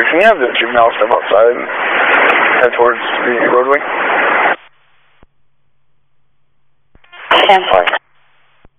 Can you have the juvenile step outside and head towards the roadway? 10-4.